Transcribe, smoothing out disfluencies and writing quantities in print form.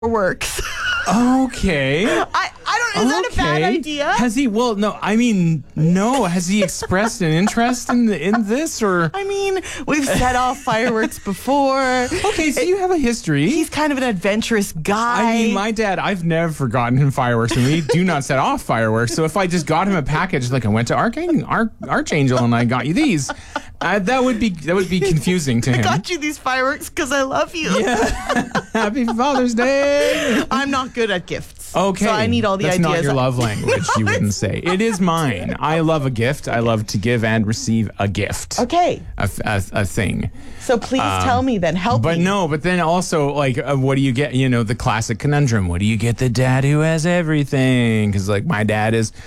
works. Okay. I don't. Is that a bad idea? Has he? Well, no. I mean, no. Has he expressed an interest in this, or? I mean, we've set off fireworks before. Okay, so you have a history. He's kind of an adventurous guy. I mean, my dad, I've never gotten him fireworks, and we do not set off fireworks. So if I just got him a package, like I went to Archangel and I got you these, that would be confusing to him. I got you these fireworks because I love you. Yeah. Happy Father's Day. I'm not good at gifts. Okay. So I need all the That's ideas. That's not your love language, you wouldn't say. It is mine. I love a gift. I love to give and receive a gift. Okay. A thing. So please tell me then. Help me. But then also, like, what do you get? You know, the classic conundrum. What do you get the dad who has everything? Because, like, my dad is